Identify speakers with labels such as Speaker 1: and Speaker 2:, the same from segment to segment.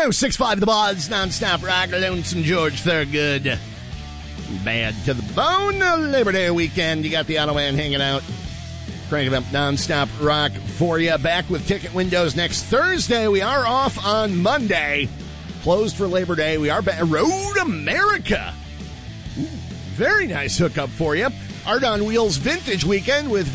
Speaker 1: 106.5 The Buzz, non-stop rock, Lonesome George Thorogood. Bad to the bone. Labor Day weekend. You got the Auto Man hanging out. Cranking up non-stop rock for you. Back with ticket windows next Thursday. We are off on Monday. Closed for Labor Day. We are back. Road America. Ooh, very nice hookup for you. Art on Wheels Vintage Weekend with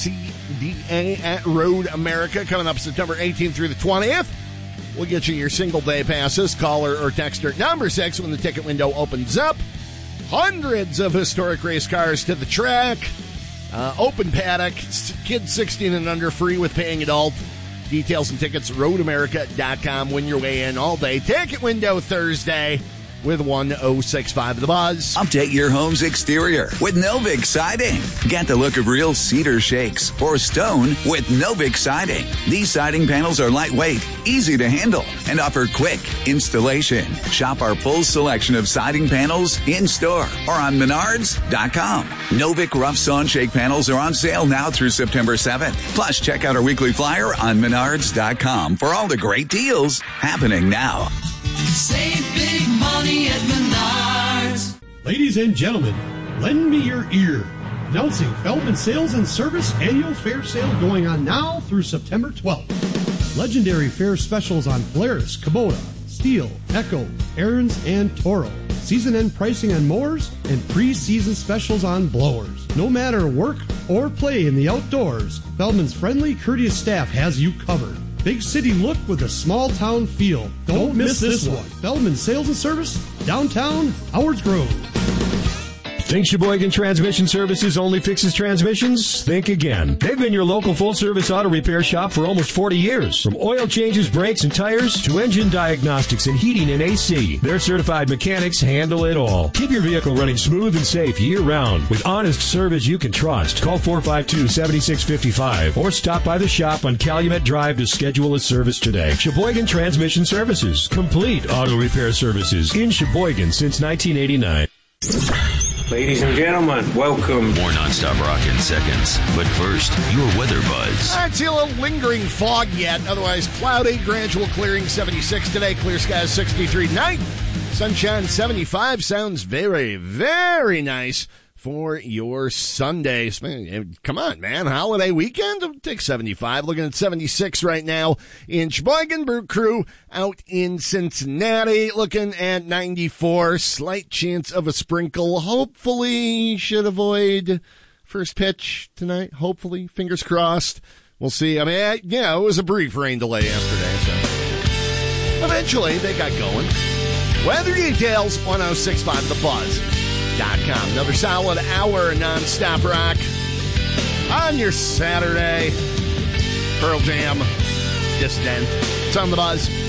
Speaker 1: VSCDA at Road America coming up September 18th through the 20th. We'll get you your single-day passes. Call or text her number 6 when the ticket window opens up. Hundreds of historic race cars to the track. Open paddock. Kids 16 and under free with paying adult. Details and tickets, roadamerica.com. Win your way in all day. Ticket window Thursday with 106.5 The Buzz.
Speaker 2: Update your home's exterior with Novik Siding. Get the look of real cedar shakes or stone with Novik Siding. These siding panels are lightweight, easy to handle, and offer quick installation. Shop our full selection of siding panels in-store or on Menards.com. Novik rough saw and shake panels are on sale now through September 7th. Plus, check out our weekly flyer on Menards.com for all the great deals happening now.
Speaker 3: Save big money at Menards.
Speaker 4: Ladies and gentlemen, lend me your ear. Announcing Feldman Sales and Service Annual Fair Sale going on now through September 12th. Legendary fair specials on Polaris, Kubota, Steel, Echo, Ariens, and Toro. Season-end pricing on mowers and pre-season specials on blowers. No matter work or play in the outdoors, Feldman's friendly, courteous staff has you covered. Big city look with a small town feel. Don't miss this one. Feldman Sales and Service, downtown, Howards Grove.
Speaker 5: Think Sheboygan Transmission Services only fixes transmissions? Think again. They've been your local full-service auto repair shop for almost 40 years. From oil changes, brakes, and tires to engine diagnostics and heating and AC, their certified mechanics handle it all. Keep your vehicle running smooth and safe year-round with honest service you can trust. Call 452-7655 or stop by the shop on Calumet Drive to schedule a service today. Sheboygan Transmission Services. Complete auto repair services in Sheboygan since 1989.
Speaker 6: Ladies and gentlemen, welcome.
Speaker 7: More nonstop rock in seconds. But first, your weather buzz.
Speaker 1: I see a little lingering fog yet. Otherwise, cloudy, gradual clearing, 76 today. Clear skies, 63 tonight. Sunshine, 75. Sounds very, very nice for your Sunday. Come on, man. Holiday weekend? It'll take 75. Looking at 76 right now in Sheboygan. Brew Crew out in Cincinnati. Looking at 94. Slight chance of a sprinkle. Hopefully, should avoid first pitch tonight. Hopefully. Fingers crossed. We'll see. I mean, it was a brief rain delay yesterday. So eventually, they got going. Weather details, 106.5 The Buzz. Another solid hour of non-stop rock on your Saturday. Pearl Jam, Dissident. It's on The Buzz.